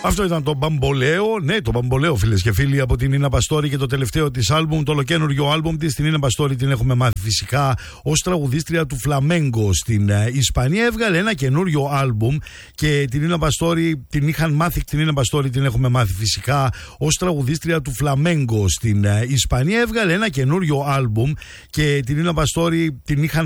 Αυτό ήταν το Μπαμπολέο. Ναι, το Μπαμπολέο, φίλες και φίλοι, από την Νίνα Παστόρη και το τελευταίο της άλμπουμ, το ολοκαίνουργιο άλμπουμ της. Την Νίνα Παστόρη την έχουμε μάθει φυσικά ως τραγουδίστρια του φλαμέγκο στην Ισπανία. Έβγαλε ένα καινούριο άλμπουμ και την Νίνα Παστόρη την είχαν μάθει. Την Νίνα Παστόρη την έχουμε μάθει φυσικά ως τραγουδίστρια του φλαμέγκο στην Ισπανία. Έβγαλε ένα καινούριο άλμπουμ και την Νίνα Παστόρη την είχαν